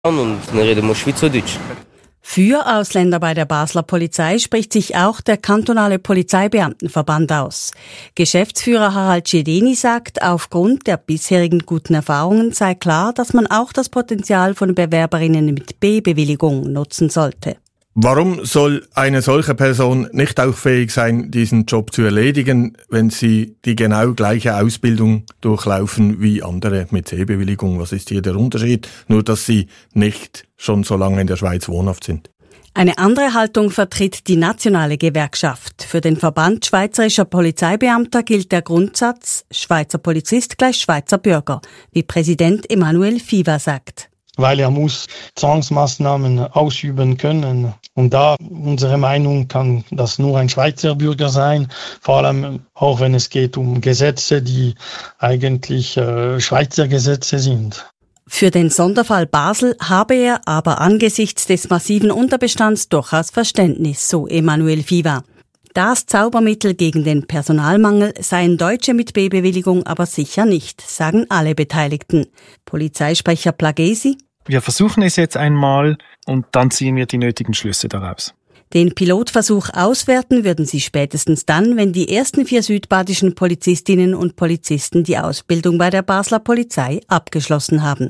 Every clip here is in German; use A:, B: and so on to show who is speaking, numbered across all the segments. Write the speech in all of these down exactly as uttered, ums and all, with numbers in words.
A: Und dann reden wir Schweizerdeutsch.
B: Für Ausländer bei der Basler Polizei spricht sich auch der kantonale Polizeibeamtenverband aus. Geschäftsführer Harald Schedeni sagt, aufgrund der bisherigen guten Erfahrungen sei klar, dass man auch das Potenzial von Bewerberinnen mit B-Bewilligung nutzen sollte.
C: Warum soll eine solche Person nicht auch fähig sein, diesen Job zu erledigen, wenn sie die genau gleiche Ausbildung durchlaufen wie andere mit C-Bewilligung? Was ist hier der Unterschied? Nur, dass sie nicht schon so lange in der Schweiz wohnhaft sind.
B: Eine andere Haltung vertritt die nationale Gewerkschaft. Für den Verband Schweizerischer Polizeibeamter gilt der Grundsatz Schweizer Polizist gleich Schweizer Bürger, wie Präsident Emanuel Fiva sagt.
D: Weil er muss Zwangsmaßnahmen ausüben können. Und da, unsere Meinung, kann das nur ein Schweizer Bürger sein, vor allem auch wenn es geht um Gesetze, die eigentlich äh, Schweizer Gesetze sind.
B: Für den Sonderfall Basel habe er aber angesichts des massiven Unterbestands durchaus Verständnis, so Emanuel Fiva. Das Zaubermittel gegen den Personalmangel seien Deutsche mit B-Bewilligung aber sicher nicht, sagen alle Beteiligten. Polizeisprecher Plagesi:
E: Wir versuchen es jetzt einmal und dann ziehen wir die nötigen Schlüsse daraus.
B: Den Pilotversuch auswerten würden sie spätestens dann, wenn die ersten vier südbadischen Polizistinnen und Polizisten die Ausbildung bei der Basler Polizei abgeschlossen haben.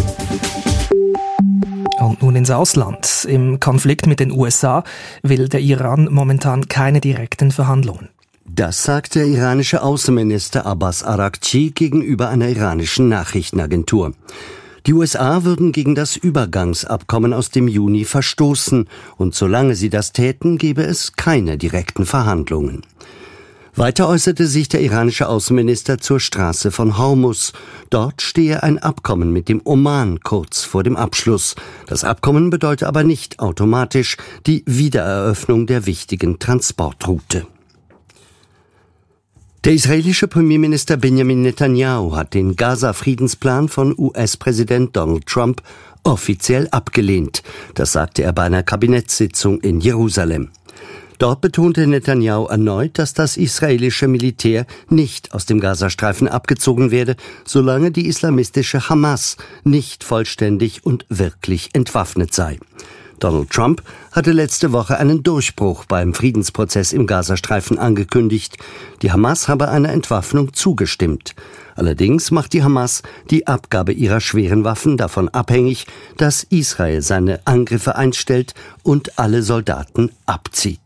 F: Und nun ins Ausland. Im Konflikt mit den U S A will der Iran momentan keine direkten Verhandlungen.
G: Das sagt der iranische Außenminister Abbas Araghchi gegenüber einer iranischen Nachrichtenagentur. Die U S A würden gegen das Übergangsabkommen aus dem Juni verstoßen und solange sie das täten, gäbe es keine direkten Verhandlungen. Weiter äußerte sich der iranische Außenminister zur Straße von Hormuz. Dort stehe ein Abkommen mit dem Oman kurz vor dem Abschluss. Das Abkommen bedeutet aber nicht automatisch die Wiedereröffnung der wichtigen Transportroute. Der israelische Premierminister Benjamin Netanyahu hat den Gaza-Friedensplan von U S-Präsident Donald Trump offiziell abgelehnt. Das sagte er bei einer Kabinettssitzung in Jerusalem. Dort betonte Netanyahu erneut, dass das israelische Militär nicht aus dem Gazastreifen abgezogen werde, solange die islamistische Hamas nicht vollständig und wirklich entwaffnet sei. Donald Trump hatte letzte Woche einen Durchbruch beim Friedensprozess im Gazastreifen angekündigt. Die Hamas habe einer Entwaffnung zugestimmt. Allerdings macht die Hamas die Abgabe ihrer schweren Waffen davon abhängig, dass Israel seine Angriffe einstellt und alle Soldaten abzieht.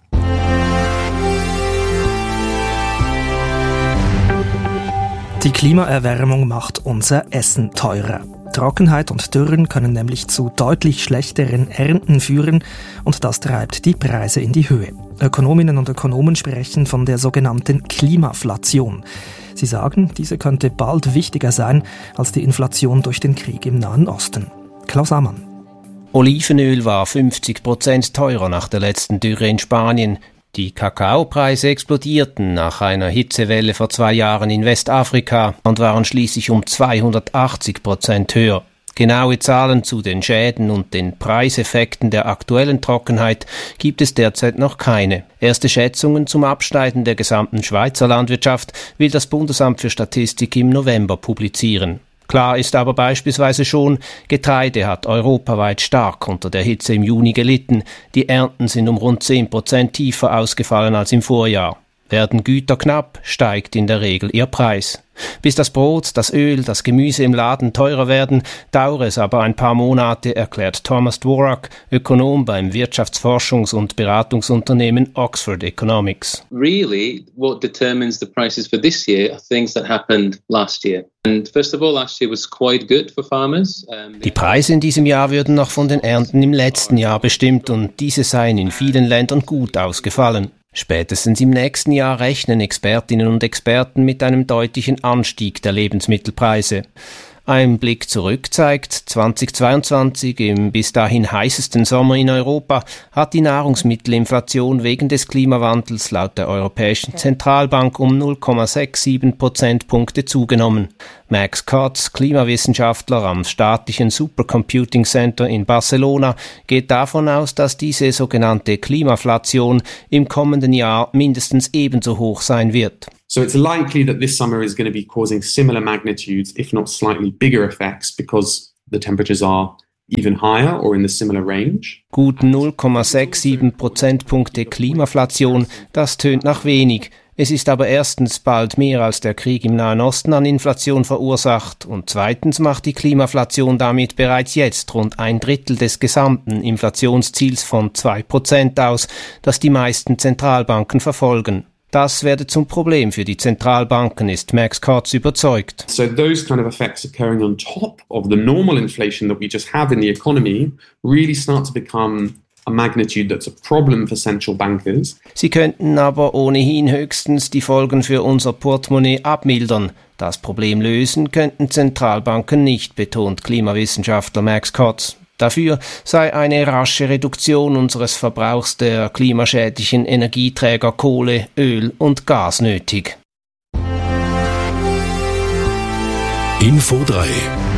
F: Die Klimaerwärmung macht unser Essen teurer. Trockenheit und Dürren können nämlich zu deutlich schlechteren Ernten führen und das treibt die Preise in die Höhe. Ökonominnen und Ökonomen sprechen von der sogenannten Klimaflation. Sie sagen, diese könnte bald wichtiger sein als die Inflation durch den Krieg im Nahen Osten. Klaus Amann.
H: Olivenöl war fünfzig Prozent teurer nach der letzten Dürre in Spanien. Die Kakaopreise explodierten nach einer Hitzewelle vor zwei Jahren in Westafrika und waren schließlich um zweihundertachtzig Prozent höher. Genaue Zahlen zu den Schäden und den Preiseffekten der aktuellen Trockenheit gibt es derzeit noch keine. Erste Schätzungen zum Abschneiden der gesamten Schweizer Landwirtschaft will das Bundesamt für Statistik im November publizieren. Klar ist aber beispielsweise schon, Getreide hat europaweit stark unter der Hitze im Juni gelitten. Die Ernten sind um rund zehn Prozent tiefer ausgefallen als im Vorjahr. Werden Güter knapp, steigt in der Regel ihr Preis. Bis das Brot, das Öl, das Gemüse im Laden teurer werden, dauere es aber ein paar Monate, erklärt Thomas Dvorak, Ökonom beim Wirtschaftsforschungs- und Beratungsunternehmen Oxford Economics.
I: Really, what determines the prices for this year are things that happened last year. And first of all, last year was quite good for farmers.
H: Die Preise in diesem Jahr würden noch von den Ernten im letzten Jahr bestimmt und diese seien in vielen Ländern gut ausgefallen. Spätestens im nächsten Jahr rechnen Expertinnen und Experten mit einem deutlichen Anstieg der Lebensmittelpreise. Ein Blick zurück zeigt, zweitausendzweiundzwanzig, im bis dahin heißesten Sommer in Europa, hat die Nahrungsmittelinflation wegen des Klimawandels laut der Europäischen Zentralbank um null Komma siebenundsechzig Prozentpunkte zugenommen. Max Kotz, Klimawissenschaftler am staatlichen Supercomputing Center in Barcelona, geht davon aus, dass diese sogenannte Klimaflation im kommenden Jahr mindestens ebenso hoch sein wird.
J: So it's likely that this summer is going to be causing similar magnitudes, if not slightly bigger effects, because the temperatures are even higher or in the similar range.
H: Gut null Komma siebenundsechzig Prozentpunkte Klimaflation, das tönt nach wenig. Es ist aber erstens bald mehr als der Krieg im Nahen Osten an Inflation verursacht und zweitens macht die Klimaflation damit bereits jetzt rund ein Drittel des gesamten Inflationsziels von zwei Prozent aus, das die meisten Zentralbanken verfolgen. Das werde zum Problem für die Zentralbanken, ist Max Kotz überzeugt.
J: So those kind of effects occurring on top of the normal inflation that we just have in the economy really start to become a magnitude that's a problem for central bankers.
H: Sie könnten aber ohnehin höchstens die Folgen für unser Portemonnaie abmildern. Das Problem lösen könnten Zentralbanken nicht, betont Klimawissenschaftler Max Kotz. Dafür sei eine rasche Reduktion unseres Verbrauchs der klimaschädlichen Energieträger Kohle, Öl und Gas nötig.
K: Info drei.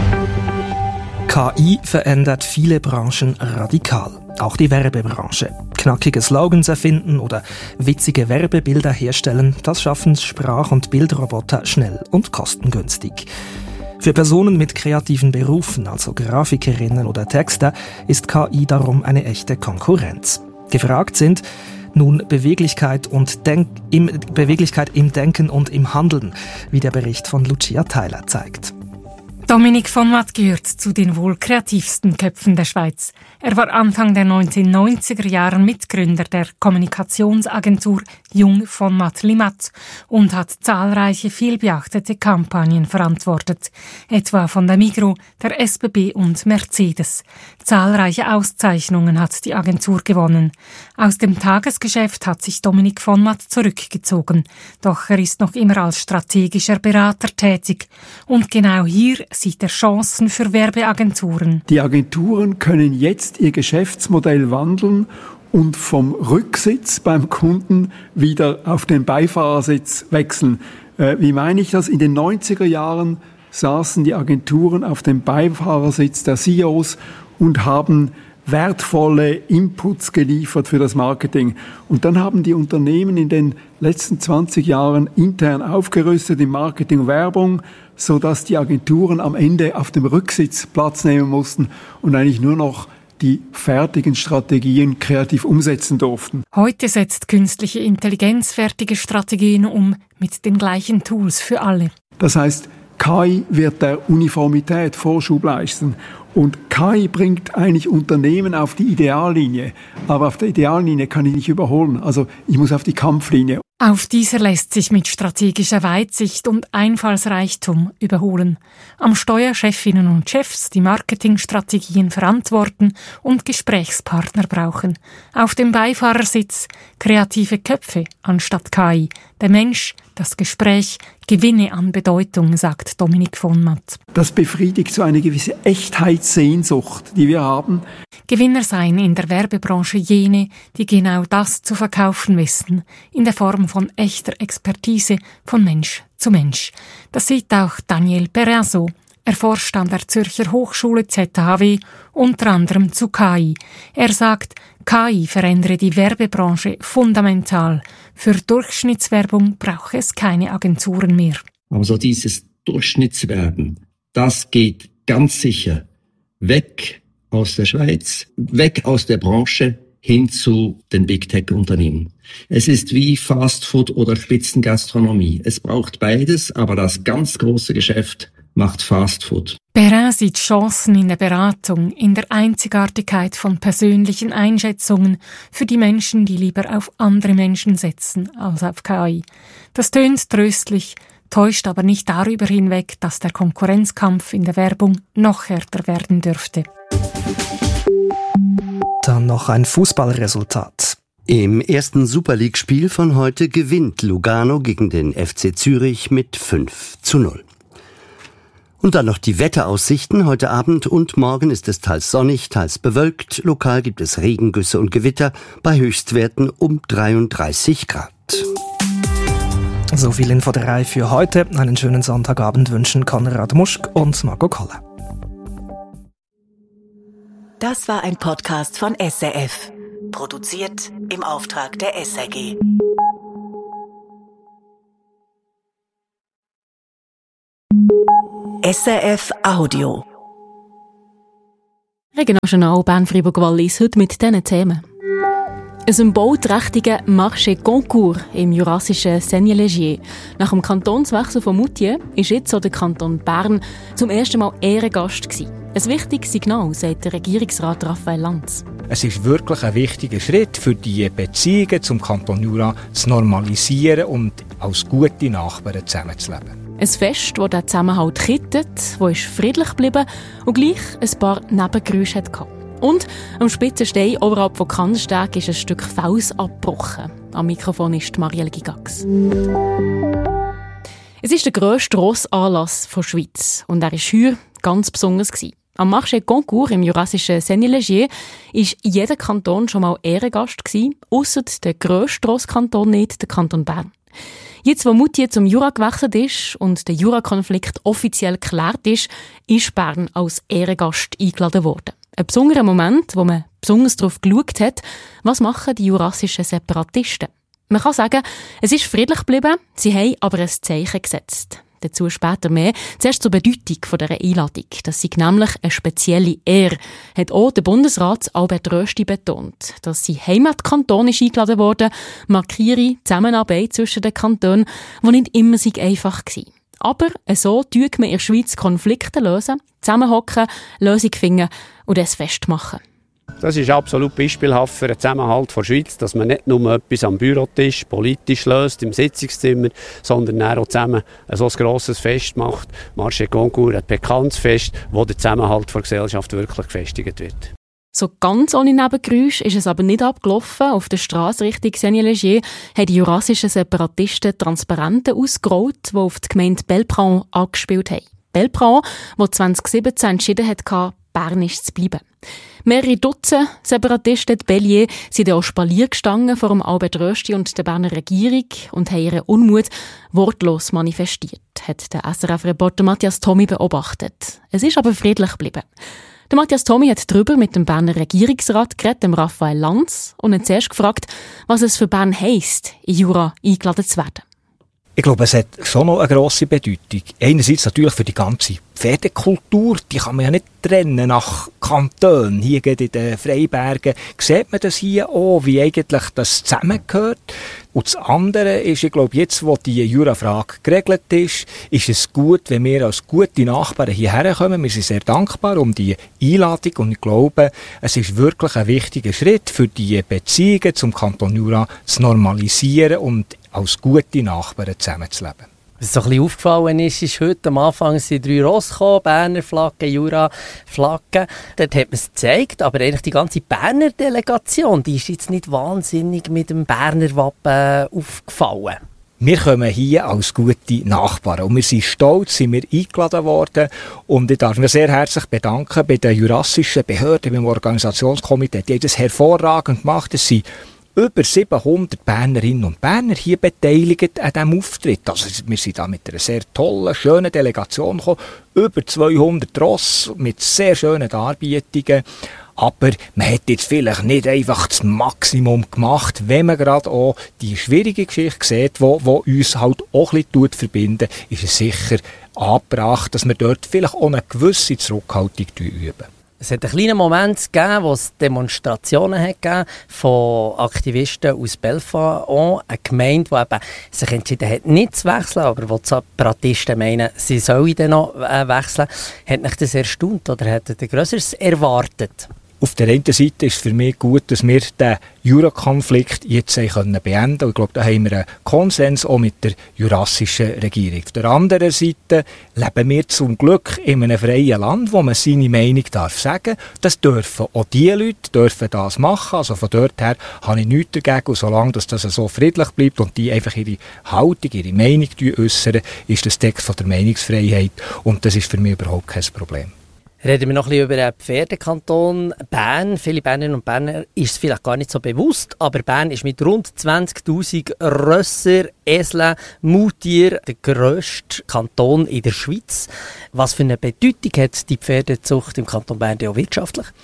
F: K I verändert viele Branchen radikal. Auch die Werbebranche. Knackige Slogans erfinden oder witzige Werbebilder herstellen, das schaffen Sprach- und Bildroboter schnell und kostengünstig. Für Personen mit kreativen Berufen, also Grafikerinnen oder Texter, ist K I darum eine echte Konkurrenz. Gefragt sind nun Beweglichkeit, und Denk- im, Beweglichkeit im Denken und im Handeln, wie der Bericht von Lucia Theiler zeigt.
L: Dominik von Matt gehört zu den wohl kreativsten Köpfen der Schweiz. Er war Anfang der neunzehnhundertneunziger Jahren Mitgründer der Kommunikationsagentur Jung von Matt Limat und hat zahlreiche vielbeachtete Kampagnen verantwortet, etwa von der Migros, der S B B und Mercedes. Zahlreiche Auszeichnungen hat die Agentur gewonnen. Aus dem Tagesgeschäft hat sich Dominik von Matt zurückgezogen, doch er ist noch immer als strategischer Berater tätig. Und genau hier sieht er Chancen für Werbeagenturen.
M: Die Agenturen können jetzt ihr Geschäftsmodell wandeln und vom Rücksitz beim Kunden wieder auf den Beifahrersitz wechseln. Äh, wie meine ich das? In den neunziger Jahren saßen die Agenturen auf dem Beifahrersitz der C E Os und haben wertvolle Inputs geliefert für das Marketing. Und dann haben die Unternehmen in den letzten zwanzig Jahren intern aufgerüstet in Marketing und Werbung, sodass die Agenturen am Ende auf dem Rücksitz Platz nehmen mussten und eigentlich nur noch die fertigen Strategien kreativ umsetzen durften.
L: Heute setzt künstliche Intelligenz fertige Strategien um mit den gleichen Tools für alle.
M: Das heißt, K I wird der Uniformität Vorschub leisten. Und K I bringt eigentlich Unternehmen auf die Ideallinie. Aber auf der Ideallinie kann ich nicht überholen. Also ich muss auf die Kampflinie.
L: Auf dieser lässt sich mit strategischer Weitsicht und Einfallsreichtum überholen. Am Steuer Chefinnen und Chefs, die Marketingstrategien verantworten und Gesprächspartner brauchen. Auf dem Beifahrersitz kreative Köpfe anstatt K I. Der Mensch, das Gespräch, gewinne an Bedeutung, sagt Dominik von Matt.
M: Das befriedigt so eine gewisse Echtheitssehnsucht, die wir haben.
L: Gewinner seien in der Werbebranche jene, die genau das zu verkaufen wissen, in der Form von echter Expertise von Mensch zu Mensch. Das sieht auch Daniel Perrin so. Er forscht an der Zürcher Hochschule Z H W, unter anderem zu K I. Er sagt, K I verändere die Werbebranche fundamental. Für Durchschnittswerbung brauche es keine Agenturen mehr.
N: Also dieses Durchschnittswerben, das geht ganz sicher weg aus der Schweiz, weg aus der Branche, hin zu den Big-Tech-Unternehmen. Es ist wie Fastfood oder Spitzengastronomie. Es braucht beides, aber das ganz große Geschäft macht Fastfood.
L: Perrin sieht Chancen in der Beratung, in der Einzigartigkeit von persönlichen Einschätzungen für die Menschen, die lieber auf andere Menschen setzen als auf K I. Das tönt tröstlich, täuscht aber nicht darüber hinweg, dass der Konkurrenzkampf in der Werbung noch härter werden dürfte.
F: Dann noch ein Fußballresultat.
G: Im ersten Super League-Spiel von heute gewinnt Lugano gegen den F C Zürich mit fünf zu null. Und dann noch die Wetteraussichten. Heute Abend und morgen ist es teils sonnig, teils bewölkt. Lokal gibt es Regengüsse und Gewitter bei Höchstwerten um dreiunddreißig Grad.
F: So viel Info drei für heute. Einen schönen Sonntagabend wünschen Konrad Muschk und Margot Koller.
B: Das war ein Podcast von S R F. Produziert im Auftrag der S R G. S R F Audio.
O: Regionaljournal Bern-Fribourg-Wallis heute mit diesen Themen. Ein symbolträchtiger Marché Concours im jurassischen Seignelay. Nach dem Kantonswechsel von Moutier ist jetzt auch der Kanton Bern zum ersten Mal Ehrengast gewesen. Ein wichtiges Signal, sagt der Regierungsrat Raphael Lanz.
P: Es ist wirklich ein wichtiger Schritt, für die Beziehungen zum Kanton Jura zu normalisieren und als gute Nachbarn zusammenzuleben.
O: Ein Fest, das den Zusammenhalt kittet, das ist friedlich geblieben und gleich ein paar Nebengeräusche hatte. Und am Spitzenstein oberhalb von Kandersteg ist ein Stück Fels abgebrochen. Am Mikrofon ist Marielle Gigax. Es ist der grösste Rossanlass der Schweiz und er war heuer ganz besonders. Am Marché Concours im jurassischen Seignelay war jeder Kanton schon mal Ehrengast, ausser der grösste Rosskanton nicht, der Kanton Bern. Jetzt, wo Moutier zum Jura gewechselt ist und der Jura-Konflikt offiziell geklärt ist, ist Bern als Ehrengast eingeladen worden. Ein besonderer Moment, wo man besonders darauf geschaut hat, was machen die jurassischen Separatisten. Man kann sagen, es ist friedlich geblieben, sie haben aber ein Zeichen gesetzt. Dazu später mehr. Zuerst zur Bedeutung dieser Einladung. Das sei nämlich eine spezielle Ehre, hat auch der Bundesrat Albert Rösti betont. Dass sie Heimatkanton ist eingeladen worden, markiere die Zusammenarbeit zwischen den Kantonen, die nicht immer einfach war. Aber so tut man in der Schweiz Konflikte lösen, zusammenhocken, Lösung finden und es festmachen.
Q: Das ist absolut beispielhaft für den Zusammenhalt der Schweiz, dass man nicht nur etwas am Bürotisch politisch löst, im Sitzungszimmer, sondern auch zusammen so ein grosses Fest macht. Marché Concours, ein bekanntes Fest, wo der Zusammenhalt der Gesellschaft wirklich gefestigt wird.
O: So ganz ohne Nebengeräusch ist es aber nicht abgelaufen. Auf der Strasse Richtung Seignelay haben die jurassischen Separatisten Transparente ausgerollt, die auf die Gemeinde Belpran angespielt haben. Belpran, wo zwanzig siebzehn entschieden hat, bernisch zu bleiben. Mehrere Dutzend Separatisten de Bellier sind auch Spalier gestanden vor dem Albert Rösti und der Berner Regierung und haben ihren Unmut wortlos manifestiert, hat der S R F-Reporter Matthias Thomi beobachtet. Es ist aber friedlich geblieben. Der Matthias Thomi hat darüber mit dem Berner Regierungsrat geredet, dem Raphael Lanz, und hat zuerst gefragt, was es für Bern heisst, in Jura eingeladen zu werden.
P: Ich glaube, es hat schon noch eine grosse Bedeutung. Einerseits natürlich für die ganze Pferdekultur, die kann man ja nicht trennen nach Kantonen. Hier in den Freibergen sieht man das hier auch, wie eigentlich das zusammengehört. Und das andere ist, ich glaube, jetzt, wo die Jura-Frage geregelt ist, ist es gut, wenn wir als gute Nachbarn hierher kommen. Wir sind sehr dankbar um die Einladung und ich glaube, es ist wirklich ein wichtiger Schritt für die Beziehungen zum Kanton Jura zu normalisieren und als gute Nachbarn zusammenzuleben.
R: Was so ein bisschen aufgefallen ist, ist heute am Anfang sind drei Rosse gekommen, Berner Flagge, Jura-Flagge. Dort hat man es gezeigt, aber eigentlich die ganze Berner Delegation, die ist jetzt nicht wahnsinnig mit dem Berner Wappen aufgefallen.
P: Wir kommen hier als gute Nachbarn und wir sind stolz, sind wir eingeladen worden und ich darf mich sehr herzlich bedanken bei den jurassischen Behörden, beim Organisationskomitee. Die haben das hervorragend gemacht. Es sind über siebenhundert Bernerinnen und Berner hier beteiligt an diesem Auftritt. Also wir sind da mit einer sehr tollen, schönen Delegation gekommen. Über zweihundert Ross mit sehr schönen Darbietungen. Aber man hat jetzt vielleicht nicht einfach das Maximum gemacht, wenn man gerade auch die schwierige Geschichte sieht, die uns halt auch ein bisschen verbindet, ist es sicher angebracht, dass wir dort vielleicht auch eine gewisse Zurückhaltung üben.
R: Es hat einen kleinen Moment gegeben, wo es Demonstrationen hat gegeben von Aktivisten aus Belfast, eine Gemeinde, die eben sich entschieden hat, nicht zu wechseln, aber wo die Separatisten meinen, sie sollen dann noch wechseln. Hat mich das erstaunt oder hättet ihr Grösseres erwartet?
P: Auf der einen Seite ist es für mich gut, dass wir den Jura-Konflikt jetzt beenden können. Ich glaube, da haben wir einen Konsens auch mit der jurassischen Regierung. Auf der anderen Seite leben wir zum Glück in einem freien Land, wo man seine Meinung darf sagen. Das dürfen auch die Leute dürfen das machen. Also von dort her habe ich nichts dagegen. Und solange das so friedlich bleibt und die einfach ihre Haltung, ihre Meinung äußern, ist das Text von der Meinungsfreiheit. Und das ist für mich überhaupt kein Problem.
R: Reden wir noch ein bisschen über den Pferdekanton Bern. Viele Bernerinnen und Berner ist es vielleicht gar nicht so bewusst, aber Bern ist mit rund zwanzigtausend Rösser, Eseln, Maultieren der grösste Kanton in der Schweiz. Was für eine Bedeutung hat die Pferdezucht im Kanton Bern auch wirtschaftlich?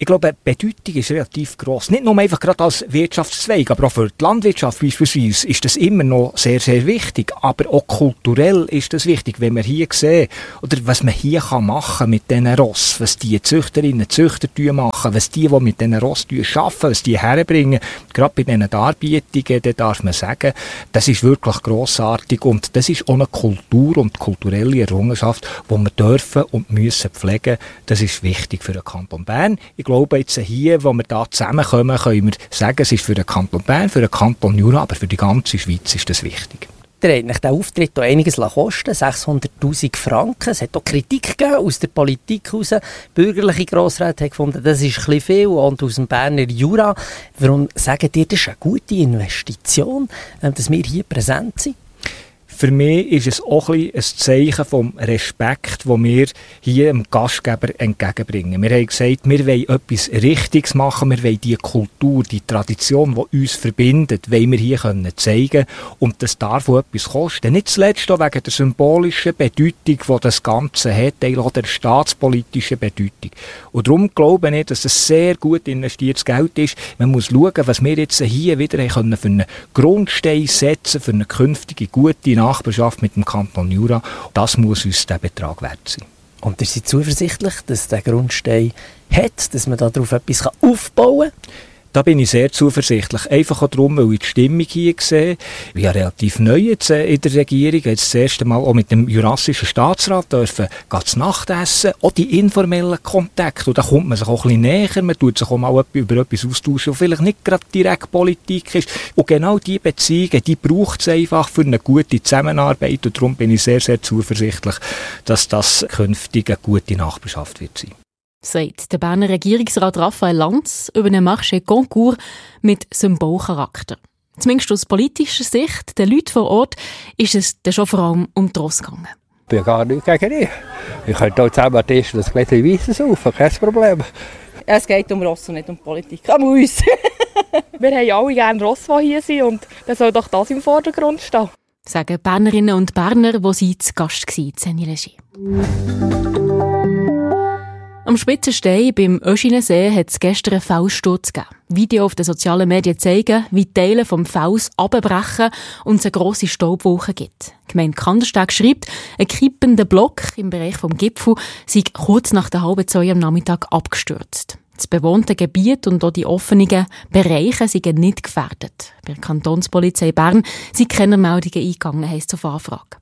P: Ich glaube, die Bedeutung ist relativ gross. Nicht nur einfach gerade als Wirtschaftszweig, aber auch für die Landwirtschaft beispielsweise ist das immer noch sehr, sehr wichtig. Aber auch kulturell ist das wichtig, wenn wir hier sehen, oder was man hier machen kann mit diesen Ross, was die Züchterinnen und Züchter machen, was die, die mit diesen Ross arbeiten, was die herbringen, gerade bei diesen Darbietungen, da darf man sagen, das ist wirklich grossartig und das ist auch eine Kultur und kulturelle Errungenschaft, die wir dürfen und müssen pflegen. Das ist wichtig für den Kanton Bern. Ich glaube, jetzt hier, wo wir da zusammenkommen, können wir sagen, es ist für den Kanton Bern, für den Kanton Jura, aber für die ganze Schweiz ist das wichtig.
R: Der hat nach diesem Auftritt auch einiges kosten, sechshunderttausend Franken. Es hat auch Kritik gegeben aus der Politik heraus. Bürgerliche Grossräte haben gefunden, das ist ein bisschen viel, und aus dem Berner Jura. Warum sagen die, das ist eine gute Investition, dass wir hier präsent sind?
P: Für mich ist es auch ein, ein Zeichen vom Respekt, das wir hier dem Gastgeber entgegenbringen. Wir haben gesagt, wir wollen etwas Richtiges machen, wir wollen die Kultur, die Tradition, die uns verbindet, wollen wir hier zeigen können. Und das darf auch etwas kosten. Nicht zuletzt auch wegen der symbolischen Bedeutung, die das Ganze hat, auch der staatspolitischen Bedeutung. Und darum glaube ich, dass es sehr gut investiertes Geld ist. Man muss schauen, was wir jetzt hier wieder können für einen Grundstein setzen, für eine künftige gute Nachbarschaft mit dem Kanton Jura. Das muss uns der Betrag wert sein.
R: Und ihr seid zuversichtlich, dass der Grundstein hat, dass man darauf etwas aufbauen kann?
P: Da bin ich sehr zuversichtlich. Einfach auch darum, weil ich die Stimmung hier sehe. Ich bin ja relativ neu jetzt in der Regierung. Jetzt das erste Mal auch mit dem jurassischen Staatsrat dürfen zu Nacht essen. Auch die informellen Kontakte. Und da kommt man sich auch ein bisschen näher. Man tut sich auch mal über etwas austauschen, was vielleicht nicht gerade direkt Politik ist. Und genau diese Beziehungen, die braucht es einfach für eine gute Zusammenarbeit. Und darum bin ich sehr, sehr zuversichtlich, dass das künftig eine gute Nachbarschaft wird sein.
O: Sagt der Berner Regierungsrat Raphael Lanz über einen Marché Concours mit Symbolcharakter. Zumindest aus politischer Sicht, den Leuten vor Ort, ist es dann schon vor allem um die Ross gegangen.
S: Ich bin gar nicht gegen ihn. Ich könnte auch zusammen testen, das Gläschen Weisses auf, kein Problem.
T: Es geht um Ross und nicht um Politik, aber um uns. Wir haben alle gerne Ross, die hier sind, und dann soll doch das im Vordergrund stehen.
O: Sagen Bernerinnen und Berner, die sie zu Gast waren, in Senilegi. Am Spitzenstein beim Öschinensee hat es gestern einen Felssturz gegeben. Video auf den sozialen Medien zeigen, wie Teile vom Fels abbrechen und es eine grosse Staubwolke gibt. Die Gemeinde Kandersteg schreibt, ein kippender Block im Bereich vom Gipfel sei kurz nach der halben zwei am Nachmittag abgestürzt. Das bewohnte Gebiet und auch die offenen Bereiche sind nicht gefährdet. Bei der Kantonspolizei Bern sind keine Meldungen eingegangen, heisst es auf Anfrage.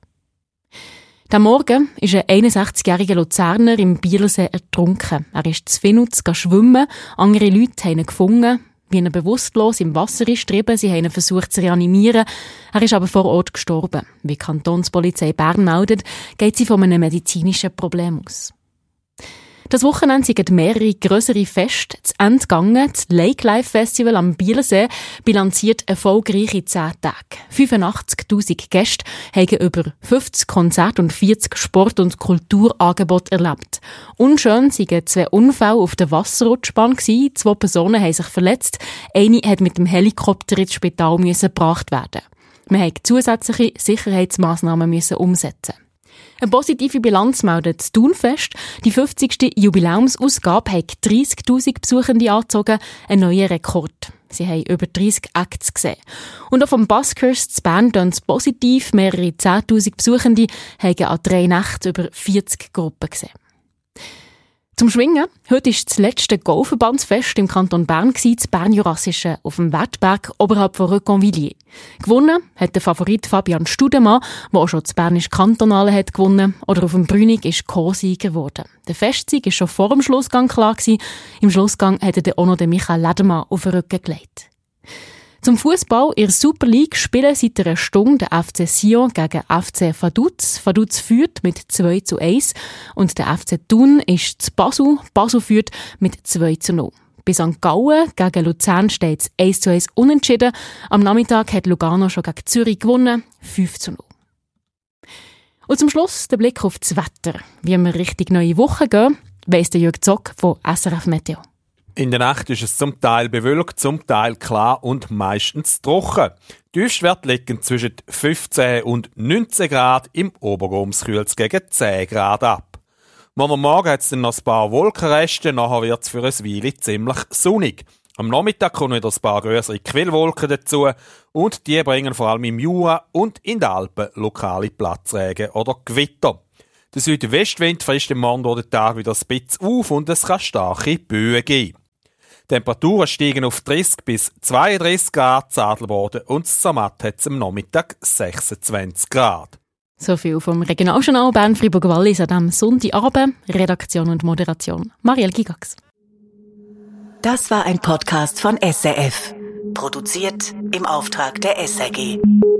O: Am Morgen ist ein einundsechzigjähriger Luzerner im Bielersee ertrunken. Er ist zu Finutz schwimmen, andere Leute haben ihn gefunden. Wie er bewusstlos im Wasser ist getrieben, sie haben ihn versucht zu reanimieren. Er ist aber vor Ort gestorben. Wie die Kantonspolizei Bern meldet, geht sie von einem medizinischen Problem aus. Das Wochenende sind mehrere grössere Feste zu Ende gegangen. Das Lake Life Festival am Bielersee bilanziert erfolgreiche zehn Tage. fünfundachtzigtausend Gäste haben über fünfzig Konzerte und vierzig Sport- und Kulturangebote erlebt. Unschön waren zwei Unfälle auf der Wasserrutschbahn. Zwei Personen haben sich verletzt. Eine hat mit dem Helikopter ins Spital gebracht werden. Man musste zusätzliche Sicherheitsmaßnahmen umsetzen. Eine positive Bilanz meldet das Thunfest. Die fünfzigste Jubiläumsausgabe hat dreissigtausend Besuchende angezogen, ein neuer Rekord. Sie haben über dreissig Acts gesehen. Und auch vom Buskers zu Bern tönt es positiv. Mehrere zehntausend Besuchende haben an drei Nächten über vierzig Gruppen gesehen. Zum Schwingen. Heute war das letzte Go-Verbandsfest im Kanton Bern, das Bernjurassische, auf dem Wertberg oberhalb von Reconvilliers. Gewonnen hat der Favorit Fabian Studemann, der auch schon das Bernische Kantonale hat gewonnen, oder auf dem Brünig ist Co-Sieger geworden. Der Festsieg war schon vor dem Schlussgang klar gewesen. Im Schlussgang hat er auch noch den Michael Ledermann auf den Rücken gelegt. Zum Fußball in der Super League spielen seit einer Stunde der F C Sion gegen F C Vaduz. Vaduz führt mit zwei zu eins und der F C Thun ist zu Basel. Basel führt mit zwei zu null. Bei Sankt Gallen gegen Luzern steht es eins zu eins unentschieden. Am Nachmittag hat Lugano schon gegen Zürich gewonnen, fünf zu null. Und zum Schluss der Blick auf das Wetter. Wie wir Richtung neue Woche gehen, weiss der Jürg Zock von S R F Meteo.
U: In der Nacht ist es zum Teil bewölkt, zum Teil klar und meistens trocken. Die Tiefstwerte liegen zwischen fünfzehn und neunzehn Grad, im Obergums kühlt es gegen zehn Grad ab. Morgen Morgen hat es dann noch ein paar Wolkenreste, nachher wird es für eine Weile ziemlich sonnig. Am Nachmittag kommen wieder ein paar größere Quellwolken dazu und die bringen vor allem im Jura und in den Alpen lokale Platzregen oder Gewitter. Der Südwestwind frisst am Morgen durch den Tag wieder ein bisschen auf und es kann starke Böen geben. Die Temperaturen steigen auf dreißig bis zweiunddreißig Grad in Adelboden und in Zermatt hat es am Nachmittag sechsundzwanzig Grad.
O: So viel vom Regionaljournal Bern Fribourg-Wallis an diesem Sonntagabend. Redaktion und Moderation Marielle Gigax.
B: Das war ein Podcast von S R F. Produziert im Auftrag der S R G.